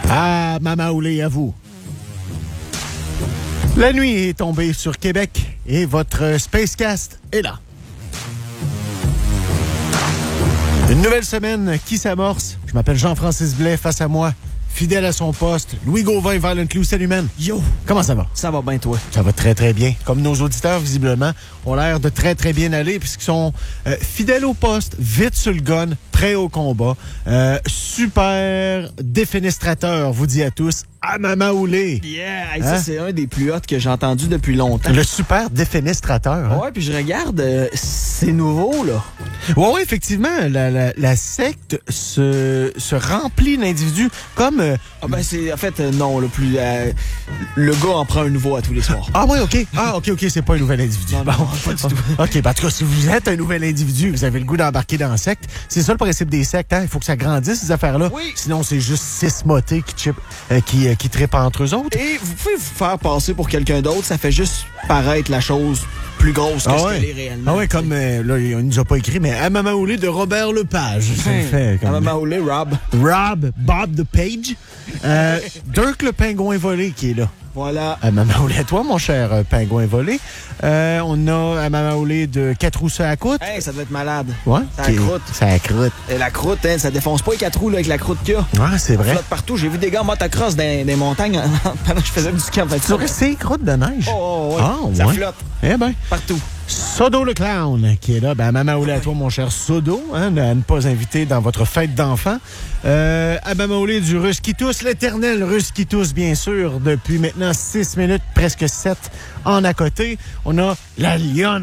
Ah, Mama Oulé, à vous. La nuit est tombée sur Québec et votre Spacecast est là. Une nouvelle semaine qui s'amorce. Je m'appelle Jean-Francis Blais, face à moi, fidèle à son poste, Louis Gauvin, Violent Lou. Salut, man. Yo! Comment ça va? Ça va bien, toi? Ça va très, très bien. Comme nos auditeurs, visiblement, ont l'air de très, très bien aller puisqu'ils sont fidèles au poste, vite sur le gun, prêts au combat. Super défenestrateur, vous dit à tous, à Mama Oulé. Yeah! Hey, ça, c'est un des plus hot que j'ai entendu depuis longtemps. Le super défenestrateur. Hein? Ouais, puis je regarde, c'est nouveau, là. Ouais, effectivement, la secte se remplit d'individus comme... c'est, en fait, non, le gars en prend un nouveau à tous les soirs. Ah ouais, OK. OK, c'est pas un nouvel individu. Non, pas du tout. OK, en tout cas, si vous êtes un nouvel individu, vous avez le goût d'embarquer dans la secte, c'est ça le principe des sectes, hein? Il faut que ça grandisse, ces affaires-là. Oui. Sinon, c'est juste 6 motés qui trippent entre eux autres. Et vous pouvez vous faire passer pour quelqu'un d'autre, ça fait juste paraître la chose plus grosse que ce qu'elle est réellement. Ah ouais, comme, là, il nous a pas écrit, mais à Mama Oulé de Robert Lepage. Ça le fait. À Mama Oulé, Bob the Page. Dirk le pingouin volé qui est là. Voilà. À Mama Oulé, à toi, mon cher pingouin volé. On a à Mama Oulé de 4 roues à croûte. Hey, ça doit être malade. Ouais. Ça croûte. Ça croûte. Et la croûte, hein, ça défonce pas les 4 roues là, avec la croûte qu'il y a. Ouais, c'est vrai. Ça flotte partout. J'ai vu des gars en motocross dans des montagnes pendant que je faisais du ski en fait. C'est croûte de neige. Oh, ouais. Ah, ça ouais. flotte. Eh ben. Partout. Sodo le clown qui est là. Ben, Mama Oulé à toi, mon cher Sodo, hein, à ne pas inviter dans votre fête d'enfants. À Mama Oulé du Russe qui tousse, l'éternel Russe qui tousse, bien sûr, depuis maintenant 6 minutes, presque 7 en à côté. On a la lionne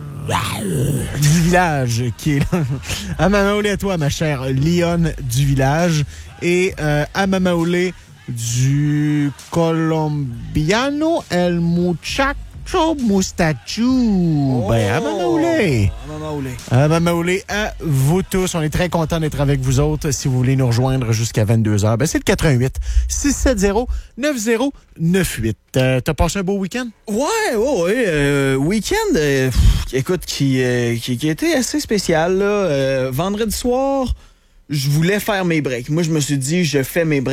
du village qui est là. À Mama Oulé à toi, ma chère lionne du village. Et à Mama Oulé du Colombiano El Muchacho Moustachu. Ben, à Mama Oulé. À Mama Oulé, à vous tous. On est très contents d'être avec vous autres. Si vous voulez nous rejoindre jusqu'à 22h, ben c'est le 88 670 9098. T'as passé un beau week-end? Ouais. Week-end, écoute, qui a été assez spécial, là. Vendredi soir, je voulais faire mes breaks. Moi, je me suis dit, je fais mes breaks.